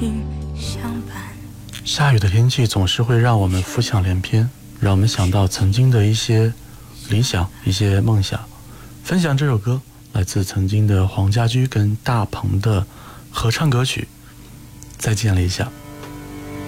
云相伴。 下雨的天气总是会让我们浮想联翩，让我们想到曾经的一些理想、一些梦想。分享这首歌来自曾经的黄家驹跟大鹏的合唱歌曲《再见理想》。